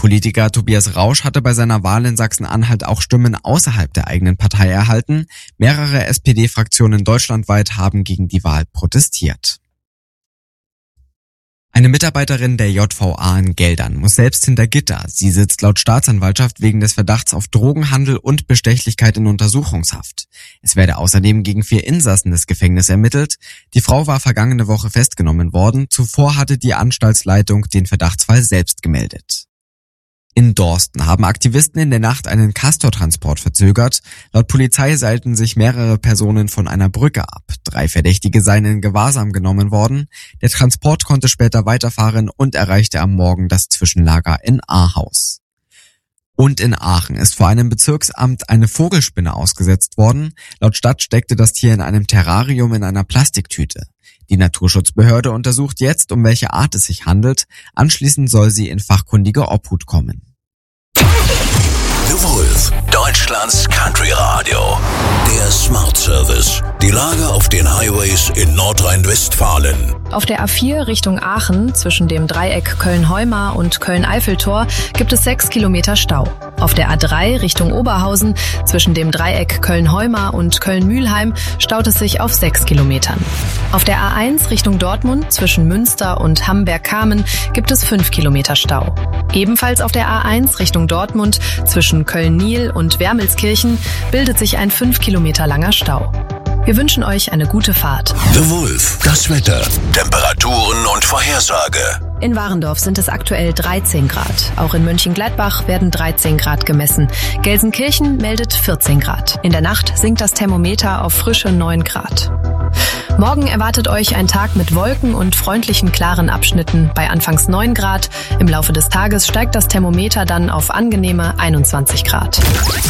Politiker Tobias Rausch hatte bei seiner Wahl in Sachsen-Anhalt auch Stimmen außerhalb der eigenen Partei erhalten. Mehrere SPD-Fraktionen deutschlandweit haben gegen die Wahl protestiert. Eine Mitarbeiterin der JVA in Geldern muss selbst hinter Gitter. Sie sitzt laut Staatsanwaltschaft wegen des Verdachts auf Drogenhandel und Bestechlichkeit in Untersuchungshaft. Es werde außerdem gegen 4 Insassen des Gefängnisses ermittelt. Die Frau war vergangene Woche festgenommen worden. Zuvor hatte die Anstaltsleitung den Verdachtsfall selbst gemeldet. In Dorsten haben Aktivisten in der Nacht einen Castor-Transport verzögert. Laut Polizei seilten sich mehrere Personen von einer Brücke ab. 3 Verdächtige seien in Gewahrsam genommen worden. Der Transport konnte später weiterfahren und erreichte am Morgen das Zwischenlager in Ahaus. Und in Aachen ist vor einem Bezirksamt eine Vogelspinne ausgesetzt worden. Laut Stadt steckte das Tier in einem Terrarium in einer Plastiktüte. Die Naturschutzbehörde untersucht jetzt, um welche Art es sich handelt. Anschließend soll sie in fachkundige Obhut kommen. The Wolf, Deutschlands Country-Radio. Der Smart Service. Die Lage auf den Highways in Nordrhein-Westfalen. Auf der A4 Richtung Aachen zwischen dem Dreieck Köln-Heumar und Köln-Eiffeltor gibt es 6 Kilometer Stau. Auf der A3 Richtung Oberhausen zwischen dem Dreieck Köln-Heumar und Köln-Mühlheim staut es sich auf 6 Kilometern. Auf der A1 Richtung Dortmund zwischen Münster und Hamberg-Kamen gibt es 5 Kilometer Stau. Ebenfalls auf der A1 Richtung Dortmund zwischen Köln-Niel und Wermelskirchen bildet sich ein 5 Kilometer langer Stau. Wir wünschen euch eine gute Fahrt. The Wolf, das Wetter, Temperaturen und Vorhersage. In Warendorf sind es aktuell 13 Grad. Auch in Mönchengladbach werden 13 Grad gemessen. Gelsenkirchen meldet 14 Grad. In der Nacht sinkt das Thermometer auf frische 9 Grad. Morgen erwartet euch ein Tag mit Wolken und freundlichen, klaren Abschnitten bei anfangs 9 Grad. Im Laufe des Tages steigt das Thermometer dann auf angenehme 21 Grad.